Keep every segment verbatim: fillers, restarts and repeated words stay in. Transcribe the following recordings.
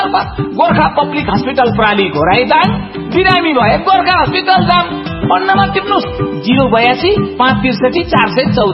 Gorkha public hospital प्राली घोराइदाङ बिरामी भए Gorkha hospital जाम phone number टिप्नुस् zero बयासी पाँच त्रिसठी चार सय चौध।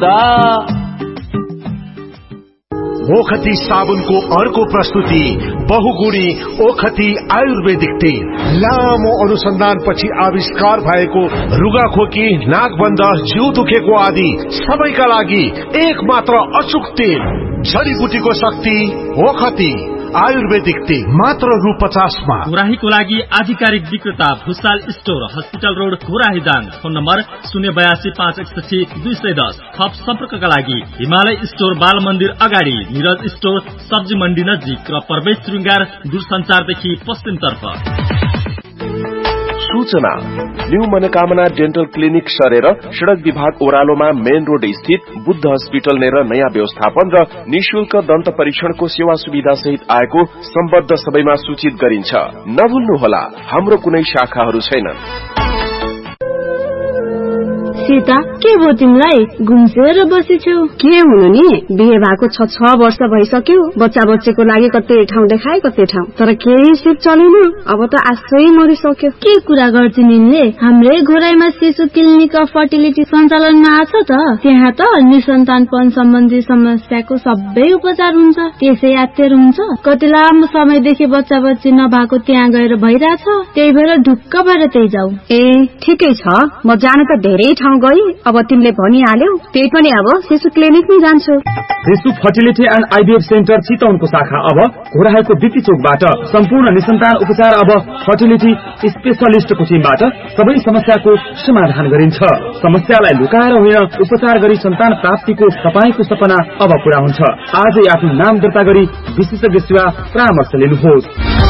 ओखती साबुनको अर्को प्रस्तुति बहुगुणी ओखती आयुर्वेदिक तेल। लामो अनुसन्धानपछि आविष्कार भएको रुगाखोकी, नाकबन्ध, जिउ दुखेको आदि सबैका लागि एक मात्र अचुक तेल। जडीबुटीको शक्ति ओखती आयुर्वेदिक तेल मात्र रु पचासमा। घोराहीको लागि आधिकारिक विक्रेता Bhusal store, hospital road, Ghorahi Dang. Phone number शून्य बयासी पाँच एकसठी दुई सय दस। थप सम्पर्कका लागि हिमालय स्टोर, बाल मन्दिर अगाडि, निरज स्टोर, सब्जी मण्डी नजिक र प्रवेश श्रृंगार दूरसञ्चारदेखि पश्चिमतर्फ। सूचना न्यू मनोकामना डेन्टल क्लिनिक सरेर सड़क विभाग ओह्रालोमा मेन रोड स्थित बुद्ध हस्पिटल नेर नयाँ व्यवस्थापन र निशुल्क दन्त परीक्षणको सेवा सुविधा सहित आएको सम्बद्ध सबैमा सूचित गरिन्छ। नभुल्नुहोला, हाम्रो कुनै शाखाहरू छैनन्। सीता, के भयो तिमीलाई? घुम्सेर बसेछौ? के हुनु नि, बिहे भएको छ छ वर्ष भइसक्यो। बच्चा बच्चेको लागि कतै ठाउँ देखाए कतै ठाउँ, तर केही सिप चलेन। अब त आशै मरिसक्यो। के कुरा गर्छु निले? हाम्रै घोराईमा शिशु क्लिनिक अफ फर्टिलिटी सञ्चालनमा आछ त। त्यहाँ त निसन्तानपन सम्बन्धी समस्याको सबै उपचार हुन्छ। त्यसै यात्तेर हुन्छ। कति लामो समयदेखि बच्चा बच्ची नभएको त्यहाँ गएर भइरहेछ। त्यही भएर ढुक्क भएर त्यही जाऊ। ए ठिकै छ, म जान त धेरै ठाउँ गई। अब तिमीले भनिहाल्यौ, त्यही पनि अब शिशु क्लिनिकमै जान्छु। शिशु फर्टिलिटी एन्ड आइभीएफ सेन्टर चितवनको शाखा अब घोराहीको बिपी चोकबाट सम्पूर्ण निसन्तान उपचार अब फर्टिलिटी स्पेशलिस्टको टिमबाट सबै समस्याको समाधान गरिन्छ। समस्यालाई लुकाएर होइन, उपचार गरी सन्तान प्राप्तिको तपाईको सपना अब पूरा हुन्छ। आजै आफ्नो नाम दर्ता गरी विशेषज्ञ सेवा परामर्श लिनुहोस्।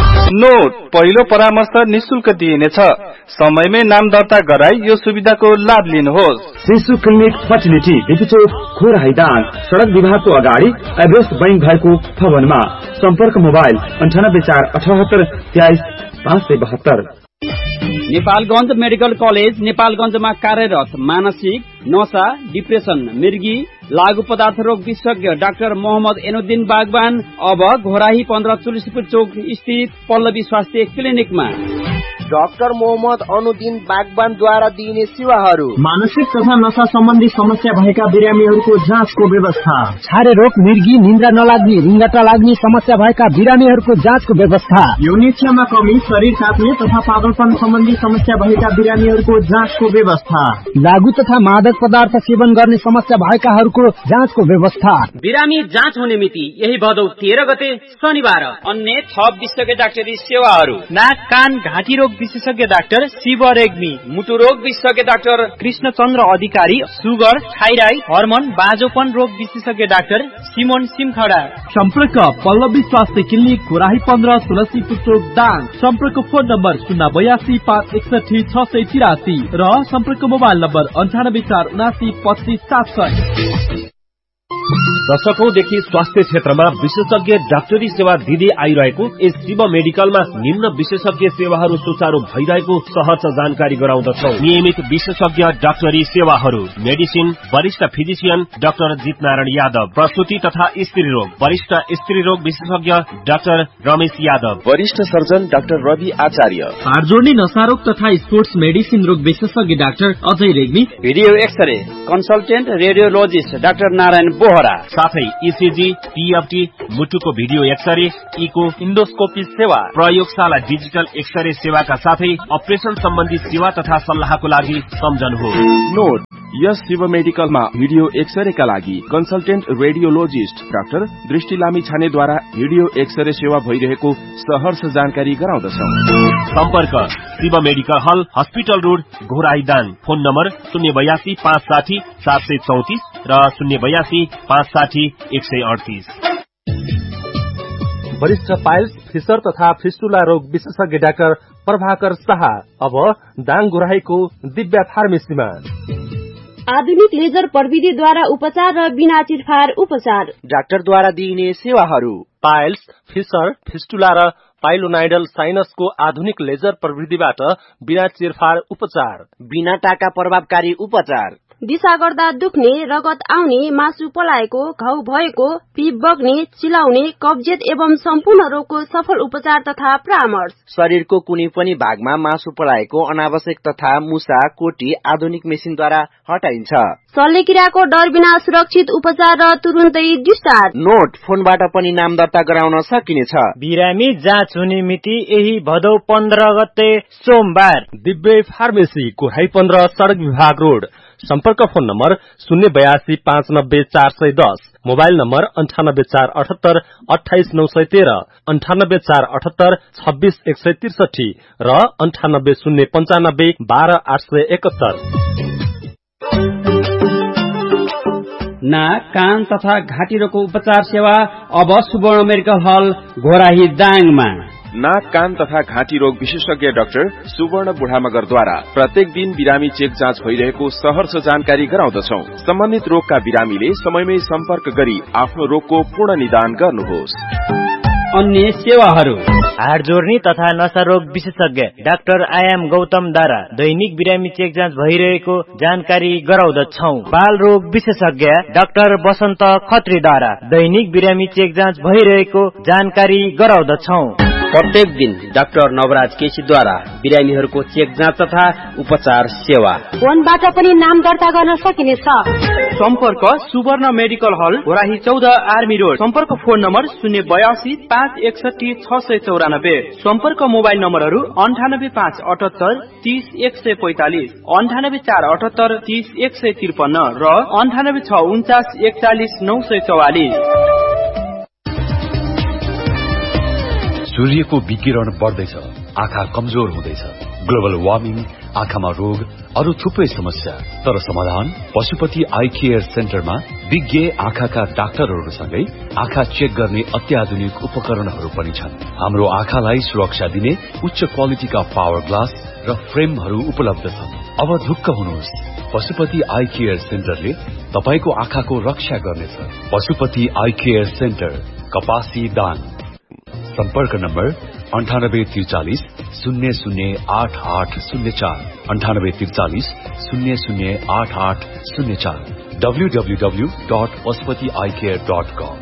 नोट, पहिलो परामर्श निशुल्क दिइनेछ। समयमै नाम दर्ता गराई यो सुविधाको लाभ लिनुहोस्। शिशु क्लिनिक फर्टिलिटी बिपीचोक घोराही दाङ, सड़क विभागको अगाडि एभरेस्ट बैंक भएको भवनमा। सम्पर्क मोबाइल अन्ठानब्बे चार अठहत्तर तेइस पाँच सय बहत्तर। नेपालगञ्ज मेडिकल कलेज नेपालगञ्जमा कार्यरत मानसिक, नशा, डिप्रेसन, मृगी, लागू पदार्थ रोग विशेषज्ञ डाक्टर मोहम्मद एनुद्दिन बागवान अब घोराही पन्ध्र तुलसीपुर चौक स्थित पल्लवी स्वास्थ्य क्लिनिकमा। डाक्टर मोहम्मद अनुद्दिन बागवानद्वारा दिइने सेवाहरू: मानसिक तथा नशा सम्बन्धी समस्या भएका बिरामीहरूको जाँचको व्यवस्था, छारे रोग, मृगी, निन्द्रा नलाग्ने, रिङ्गटा लाग्ने समस्या भएका बिरामीहरूको जाँचको व्यवस्था, यौनिच्छामा कमी, शरीर काट्ने तथा पागलपन सम्बन्धी समस्या भएका बिरामीहरूको जाँचको व्यवस्था, लागू तथा मादक पदार्थ सेवन गर्ने समस्या भएकाहरूको जाँचको व्यवस्था। बिरामी जाँच हुने मिति यही भदौ तेह्र गते शनिबार। अन्य थप विशेषज्ञ डाक्टरी सेवाहरू: नाक, कान, घाँटी रोग विशेषज्ञ डाक्टर शिव रेग्मी, मुटु रोग विशेषज्ञ डाक्टर कृष्णचन्द्र अधिकारी, सुगर, थाइराइड, हर्मोन, बाजोपन रोग विशेषज्ञ डाक्टर सिमोन सिमखडा। सम्पर्क पल्लवी स्वास्थ्य क्लिनिक घोराही पन्ध्र तुलसीपुर चोक दाङ। सम्पर्क फोन नम्बर शून्य बयासी पाँच एकसठी छ सय तिरासी र सम्पर्क मोबाइल नम्बर अन्ठानब्बे चार उनासी पच्चिस सात सय। दशकौंदेखि स्वास्थ्य क्षेत्रमा विशेषज्ञ डाक्टरी सेवा दिँदै आइरहेको यस शिव मेडिकलमा निम्न विशेषज्ञ सेवाहरू सुचारू भइरहेको सहज जानकारी गराउँदछौ। नियमित विशेषज्ञ डाक्टरी सेवाहरू: मेडिसिन, वरिष्ठ फिजिशियन डाक्टर जित नारायण यादव, प्रसूति तथा स्त्री रोग, वरिष्ठ स्त्री रोग विशेषज्ञ डाक्टर रमेश यादव, वरिष्ठ सर्जन डाक्टर रवि आचार्य, हाड जोड्ने नशा रोग तथा स्पोर्ट्स मेडिसिन रोग विशेषज्ञ doctor Ajay Regmi, video x-ray consultant radiologist doctor Narayan Bohra, साथै इसिजी, टीएफटी, मुटुको भिडियो एक्सरे, इको, इन्डोस्कोपी सेवा, प्रयोगशाला डिजिटल एक्सरे सेवाका साथै अपरेसन सम्बन्धी सेवा तथा सल्लाहको लागि सम्झनुहोस्। नोट, यस शिव मेडिकलमा भिडियो एक्सरेका लागि कन्सल्टेन्ट रेडियोलोजिस्ट डाक्टर दृष्टि लामी छानेद्वारा भिडियो एक्सरे सेवा भइरहेको सहर्ष जानकारी गराउँदछौ। सम्पर्क शिव मेडिकल हल, hospital road, Ghorahi Dang. Phone number शून्य बयासी पाँच साठी सात सय चौतिस र शून्य बयासी पाँच साठी एक सय अडतिस। वरिष्ठ पाइल्स, फिसर तथा फिस्टुला रोग विशेषज्ञ डाक्टर प्रभाकर शाह अब दाङ घोराहीको दिव्या फार्मेसीमा। आधुनिक लेजर प्रविधिद्वारा उपचार र बिना चिरफार उपचार। डाक्टरद्वारा दिइने सेवाहरू: पाइल्स, फिसर, फिस्टुला र पाइलोनाइडल साइनसको आधुनिक लेजर प्रविधिबाट बिना चिरफार उपचार, बिना टाका प्रभावकारी उपचार, दिशा गर्दा दुख्ने, रगत आउने, मासु पलाएको, घाउ भएको, पिप बग्ने, चिलाउने, कब्जियत एवं सम्पूर्ण रोगको सफल उपचार तथा परामर्श। शरीरको कुनै पनि भागमा मासु पलाएको, अनावश्यक तथा मुसा, कोटी आधुनिक मेसिनद्वारा हटाइन्छ। शल्यक्रियाको डर बिना सुरक्षित उपचार र तुरुन्तै डिस्चार्ज। नोट, फोनबाट पनि नाम दर्ता गराउन सकिनेछ। बिरामी जाँच हुने मिति यही भदौ पन्ध्र गते सोमबार। दिव्य फार्मेसी कोराही पन्ध्र सड़क विभाग रोड। सम्पर्क फोन नम्बर शून्य बयासी पाँच नब्बे चार सय दस, मोबाइल नम्बर अन्ठानब्बे चार अठहत्तर अठाइस नौ सय तेह्र, अन्ठानब्बे चार अठहत्तर छब्बीस एक सय त्रिसठी र अन्ठानब्बे शून्य पञ्चानब्बे बाह्र आठ सय एकहत्तर। नाक, कान तथा घाँटी रोगको उपचार सेवा अब सुवर्ण मेडिकल हल घोराही दाङमा। नाक, कान तथा घाँटी रोग विशेषज्ञ डाक्टर सुवर्ण बुढामगरद्वारा प्रत्येक दिन बिरामी चेक जाँच भइरहेको सहर्ष जानकारी गराउँदछौ। सम्बन्धित रोगका बिरामीले समयमै सम्पर्क गरी आफ्नो रोगको पूर्ण निदान गर्नुहोस्। अन्य सेवाहरू हाड जोर्नी तथा नशा रोग विशेषज्ञ डाक्टर आयाम गौतमद्वारा दैनिक बिरामी चेक जाँच भइरहेको जानकारी गराउँदछौ। बाल रोग विशेषज्ञ डाक्टर बसन्त खत्रीद्वारा दैनिक बिरामी चेक जाँच भइरहेको जानकारी गराउँदछौ। प्रत्येक दिन डाक्टर नवराज केसीद्वारा बिरामीहरूको चेक जाँच तथा उपचार सेवा। फोनबाट पनि नाम दर्ता गर्न सकिनेछ। सम्पर्क सुवर्ण मेडिकल हल घोराही चौध आर्मी रोड। सम्पर्क फोन नम्बर शून्य बयासी पाँच एकसठी छ सय चौरानब्बे। सम्पर्क मोबाइल नम्बरहरू अन्ठानब्बे पाँच अठहत्तर तीस एक सय पैंतालिस, अन्ठानब्बे चार अठहत्तर तीस एक सय त्रिपन्न र अन्ठानब्बे छ उन्चास एकचालिस नौ सय चौवालिस। सूर्यको विकिरण बढ्दैछ, आँखा कमजोर हुँदैछ। ग्लोबल वार्मिङ, आँखामा रोग, अरू थुप्रै समस्या। तर समाधान पशुपति आई केयर सेन्टरमा विज्ञ आँखाका डाक्टरहरूसँगै आँखा चेक गर्ने अत्याधुनिक उपकरणहरू पनि छन्। हाम्रो आँखालाई सुरक्षा दिने उच्च क्वालिटीका पावर ग्लास र फ्रेमहरू उपलब्ध छन्। अब ढुक्क हुनुहोस्, पशुपति आई केयर सेन्टरले तपाईको आँखाको रक्षा गर्नेछ। पशुपति आई केयर सेन्टर, कपासी दाङ। सम्पर्क नम्बर अन्ठानब्बे त्रिचालिस शून्य शून्य आठ आठ शून्य चार, अन्ठानब्बे त्रिचालिस शून्य शून्य आठ आठ शून्य चार, W W W dot Pashupati I care dot कम।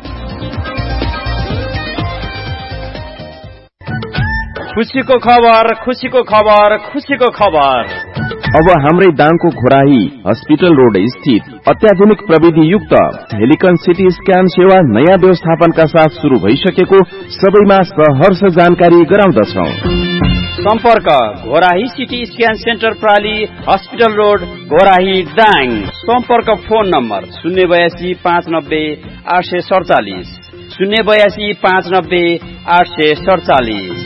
खुशीको खबर, खुशीको खबर, खुशीको खबर। अब हाम्रै दाङको घोराही हस्पिटल रोड स्थित अत्याधुनिक प्रविधि युक्त हेलिकन सिटी स्क्यान सेवा नयाँ व्यवस्थापनका साथ शुरू भइसकेको सबैमा सहर्ष जानकारी गराउँदछौ। सम्पर्क Ghorahi CT scan centre प्राली hospital road Ghorahi Dang. सम्पर्क फोन नम्बर शून्य बयासी पाँच नब्बे आठ सय सडचालिस, शून्य बयासी पाँच नब्बे आठ सय सडचालिस।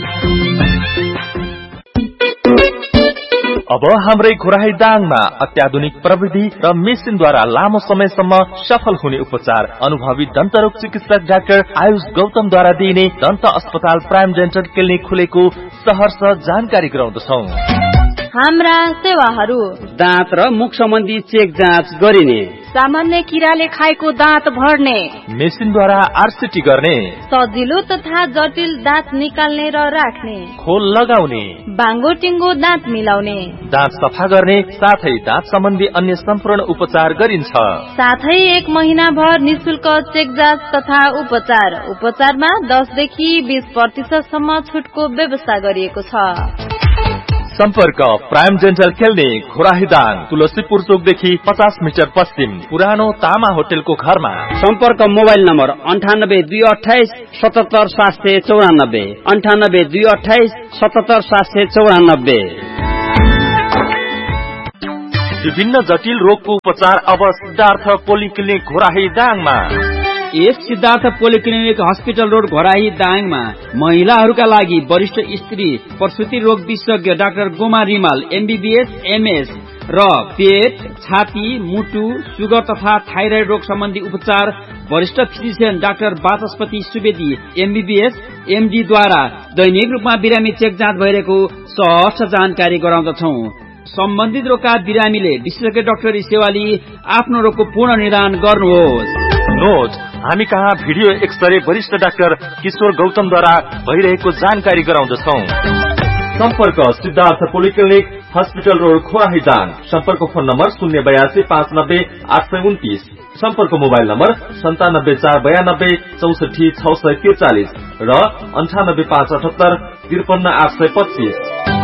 अब हाम्रै घोराही दाङमा अत्याधुनिक प्रविधि र मेसिनद्वारा लामो समयसम्म सफल हुने उपचार अनुभवी दन्तरोग चिकित्सक डाक्टर आयुष गौतमद्वारा दिइने दन्त अस्पताल प्राइम डेन्टल क्लिनिक खुलेको सहर्ष जानकारी गराउँदछौ। हाम्रा सेवाहरू दाँत र मुख सम्बन्धी चेक जाँच गरिने, सामान्य किराले खाएको दाँत भर्ने, मेसिनद्वारा आरसीटी गर्ने, सजिलो तथा जटिल दाँत निकाल्ने र राख्ने, खोल लगाउने, बाङ्गो टिङ्गो दाँत मिलाउने, दाँत सफा गर्ने साथै दाँत सम्बन्धी अन्य सम्पूर्ण उपचार गरिन्छ। साथै एक महिना भर निशुल्क चेक जाँच तथा उपचार। उपचारमा दस देखि बीस प्रतिशत सम्म छुटको व्यवस्था गरिएको छ। सम्पर्क prime dental clinic Ghorahi Dang, Tulsipur चोकदेखि पचास मिटर पश्चिम, पुरानो तामा होटेलको घरमा। सम्पर्क मोबाइल नम्बर अन्ठानब्बे दुई अठाइस सतहत्तर सात सय चौरानब्बे, अन्ठानब्बे दुई अठाइस सतहत्तर सात सय चौरानब्बे। विभिन्न जटिल रोगको उपचार अब सिद्धार्थ पोलिक्लिनिक घोराही दाङमा। यस Siddhartha polyclinic hospital road Ghorahi दाङमा महिलाहरूका लागि वरिष्ठ स्त्री प्रसुति रोग विशेषज्ञ doctor Goma Rimal MBBS MS र पेट, छाती, मुटु, सुगर तथा थाइराइड रोग सम्बन्धी उपचार वरिष्ठ फिजिशियन डाक्टर वाचस्पति सुवेदी एमबीबीएस एमडी द्वारा दैनिक रूपमा बिरामी चेक जाँच भइरहेको सहर्ष जानकारी गराउँदछौ। सम्बन्धित रोगका बिरामीले विशेषज्ञ डाक्टरी सेवा लिई आफ्नो रोगको पूर्ण निदान गर्नुहोस्। नोट, हामी कहाँ भिडियो एक्सरे वरिष्ठ डाक्टर किशोर गौतमद्वारा भइरहेको जानकारी गराउँदछौ। सम्पर्क सिद्धार्थ पोलिक्लिनिक हस्पिटल रोड खोराहीदाङ। सम्पर्क फोन नम्बर शून्य बयासी पाँच नब्बे आठ सय उन्तिस। सम्पर्क मोबाइल नम्बर सन्तानब्बे चार बयानब्बे चौसठी छ सय त्रिचालिस र अन्ठानब्बे पाँच अठहत्तर त्रिपन्न आठ सय पच्चीस।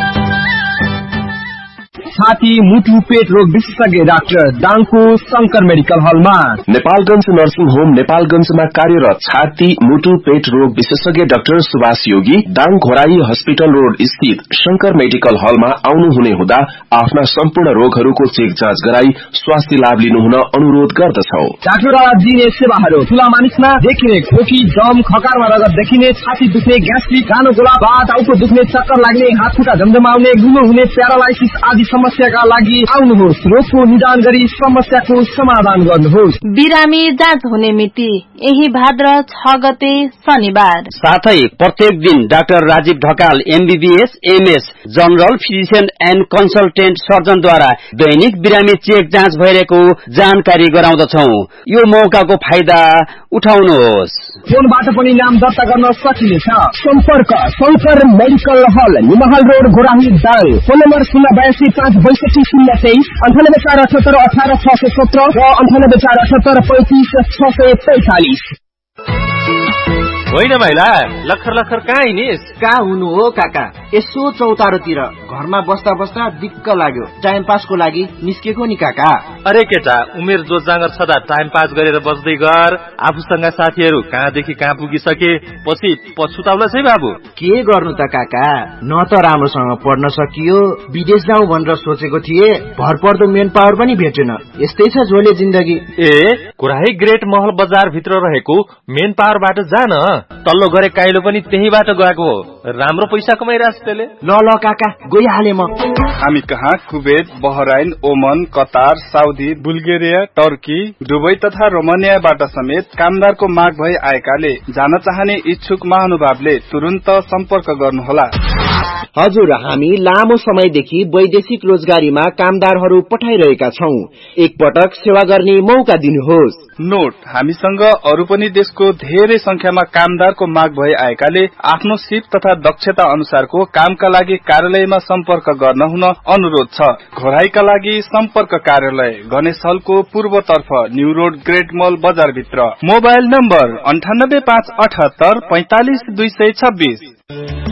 छाती मुटु पेट रोग विशेषज्ञ डाक्टर दाङको शंकर मेडिकल हलमा। नेपालगंज नर्सिङ होम नेपालगंजमा कार्यरत छाती मुटु पेट रोग विशेषज्ञ डाक्टर सुभाष योगी दाङ घोराई हस्पिटल रोड स्थित शंकर मेडिकल हलमा आउनुहुने हुँदा आफ्ना सम्पूर्ण रोगहरूको चेक जाँच गराई स्वास्थ्य लाभ लिनुहुन अनुरोध गर्दछौ। डाक्टरद्वारा दिइने सेवाहरू ठूला मानिसमा देखिने खोकी दम खकारमा रगत देखिने छाती दुख्ने ग्यास्ट्रिक कानो गोला बात टाउको दुख्ने चक्कर लाग्ने हात खुट्टा झमझमाउने गुलो हुने प्यारालाइसिस आदि समस्याका लागि आउनुहोस्। रोगको निदान गरी समस्याको समाधान गर्नुहोस्। बिरामी जाँच हुने मिति यही भाद्र छ गते शनिबार। साथै प्रत्येक दिन doctor Rajiv Dhakal MBBS MS general physician and consultant सर्जनद्वारा दैनिक बिरामी चेक जाँच भइरहेको जानकारी गराउँदछौ। यो मौकाको फाइदा उठाउनुहोस्। फोनबाट पनि नाम दर्ता गर्न सकिनेछ। सम्पर्क शंकर मेडिकल हल निमहल road Ghorahi Dang. Phone number शून्य बयासी पाँच बैसठी शून्य तेइस अन्ठानब्बे चार अठहत्तर अठार छ सय सत्र र अन्ठानब्बे चार अठहत्तर पैंतिस छ सय पैंतालिस। होइन भाइला लखर लखर कहाँ हिँडिस? कहाँ हुनु हो काका, यसो चौतारोतिर घरमा बस्दा बस्दा दिक्क लाग्यो, टाइम पासको लागि निस्केको नि काका। अरे केटा, उमेर जो जाँगर छदा टाइम पास गरेर बस्दै गर। आफूसँग साथीहरू कहाँदेखि कहाँ पुगिसके पछि पछुताउला छै बाबु। के गर्नु त काका, न त राम्रोसँग पढ्न सकियो, विदेश जाउँ भनेर सोचेको थिए, भरपर्दो मेन पावर पनि भेटेन। यस्तै छ झोले जिन्दगी। ए कुराही ग्रेट महल बजार भित्र रहेको मेन पावरबाट जान, तल्लो गरे काइलो पनि त्यहीबाट गएको हो। राम्रो पैसा कमाइरहेछ त्यसले। ल ल काका गइहाले म। हामी कहाँ कुवेत, बहराइन, ओमन, Qatar, Saudi, Bulgaria, Turkey, Dubai तथा रोमानियाबाट समेत कामदारको माग भई आएकाले जान चाहने इच्छुक महानुभावले तुरुन्त सम्पर्क गर्नुहोला। हजुर, हामी लामो समयदेखि वैदेशिक रोजगारीमा कामदारहरू पठाइरहेका छौं। एकपटक सेवा गर्ने मौका दिनुहोस्। नोट, हामीसँग अरू पनि देशको धेरै संख्यामा कामदारको माग भई आएकाले आफ्नो सिप तथा दक्षता अनुसारको कामका लागि कार्यालयमा सम्पर्क गर्न हुन अनुरोध छ। घोराईका लागि सम्पर्क कार्यालय गणेश हलको पूर्वतर्फ न्यू रोड ग्रेट मल बजार भित्र। मोबाइल नम्बर अन्ठानब्बे पाँच अठहत्तर पैंतालिस दुई सय छब्बीस।